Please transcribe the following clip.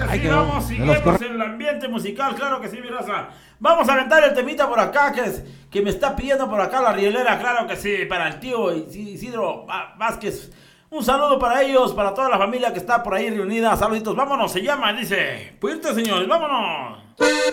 que Ay, sí, que no, vamos, no nos seguimos en el ambiente musical, claro que sí, mi raza. Vamos a aventar el temita por acá, que me está pidiendo por acá la rielera, claro que sí, para el tío Isidro Vázquez. Un saludo para ellos, para toda la familia que está por ahí reunida. Saluditos, vámonos, se llama, dice. Fuerte, señores, vámonos.